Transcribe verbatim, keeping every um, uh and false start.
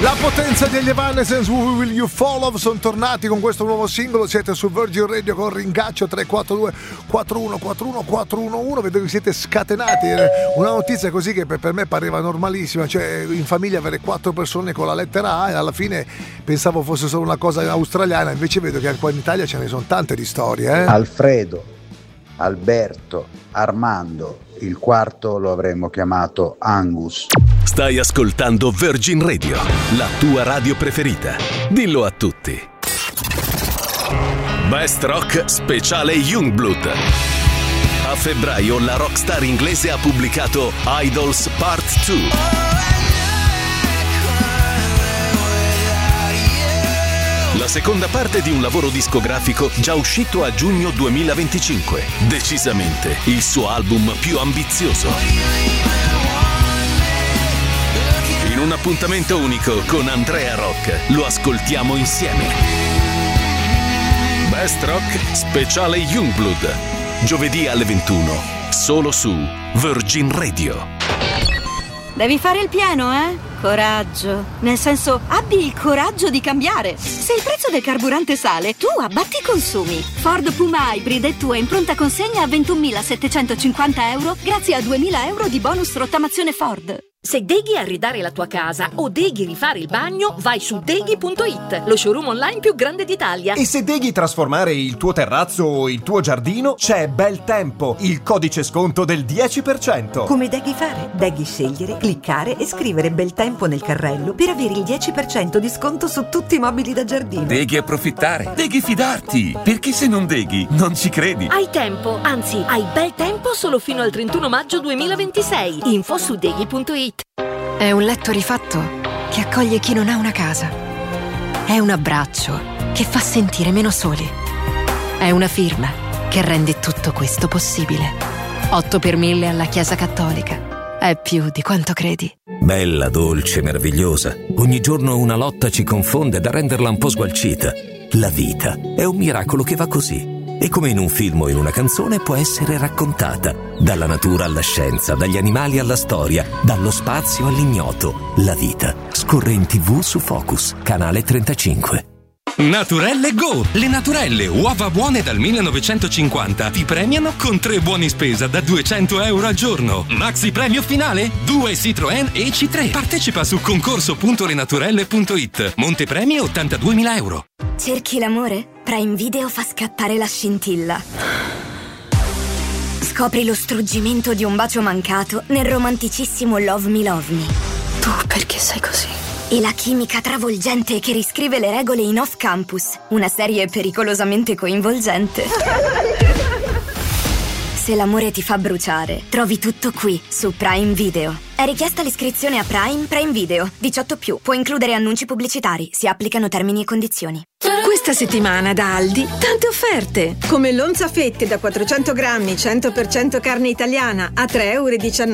La potenza degli Evanescence, Who Will You Follow, sono tornati con questo nuovo singolo. Siete su Virgin Radio con Ringaccio tre quattro due quattro uno quattro uno quattro uno uno. Vedo che siete scatenati. Una notizia così che per me pareva normalissima, cioè in famiglia avere quattro persone con la lettera A, e alla fine pensavo fosse solo una cosa australiana, invece vedo che qua in Italia ce ne sono tante di storie. eh? Alfredo, Alberto, Armando, il quarto lo avremmo chiamato Angus. Stai ascoltando Virgin Radio, la tua radio preferita. Dillo a tutti. Best Rock speciale Youngblood. A febbraio la rockstar inglese ha pubblicato Idols Part due. La seconda parte di un lavoro discografico già uscito a giugno duemilaventicinque. Decisamente il suo album più ambizioso. In un appuntamento unico con Andrea Rock lo ascoltiamo insieme. Best Rock speciale Youngblood. Giovedì alle ventuno, solo su Virgin Radio. Devi fare il pieno, eh? Coraggio. Nel senso, abbi il coraggio di cambiare. Se il prezzo del carburante sale, tu abbatti i consumi. Ford Puma Hybrid è tua in pronta consegna a ventunomilasettecentocinquanta euro grazie a duemila euro di bonus rottamazione Ford. Se deghi arredare la tua casa o deghi rifare il bagno, vai su deghi punto it, lo showroom online più grande d'Italia. E se deghi trasformare il tuo terrazzo o il tuo giardino, c'è Bel Tempo, il codice sconto del dieci per cento. Come deghi fare? Deghi scegliere, cliccare e scrivere Bel Tempo nel carrello per avere il dieci per cento di sconto su tutti i mobili da giardino. Deghi approfittare, deghi fidarti, perché se non deghi non ci credi. Hai tempo, anzi hai bel tempo solo fino al trentuno maggio duemilaventisei. Info su deghi punto it. È un letto rifatto che accoglie chi non ha una casa. È un abbraccio che fa sentire meno soli. È una firma che rende tutto questo possibile. otto per mille alla Chiesa Cattolica. È più di quanto credi. Bella, dolce, meravigliosa. Ogni giorno una lotta ci confonde da renderla un po' sgualcita. La vita è un miracolo che va così. E come in un film o in una canzone può essere raccontata. Dalla natura alla scienza, dagli animali alla storia, dallo spazio all'ignoto. La vita scorre in tv su Focus, canale trentacinque. Naturelle Go! Le Naturelle, uova buone dal millenovecentocinquanta, ti premiano con tre buoni spesa da duecento euro al giorno. Maxi premio finale? Due Citroën E C tre. Partecipa su concorso punto renaturelle punto it. Montepremi ottantaduemila euro. Cerchi l'amore? Prime Video fa scattare la scintilla. Scopri lo struggimento di un bacio mancato nel romanticissimo Love Me Love Me. Tu perché sei così? E la chimica travolgente che riscrive le regole in Off Campus, una serie pericolosamente coinvolgente. Se l'amore ti fa bruciare, trovi tutto qui, su Prime Video. È richiesta l'iscrizione a Prime Prime Video. diciotto più. Può includere annunci pubblicitari. Si applicano termini e condizioni. Questa settimana da Aldi, tante offerte. Come l'onza fette da quattrocento grammi, cento per cento carne italiana, a tre virgola diciannove euro.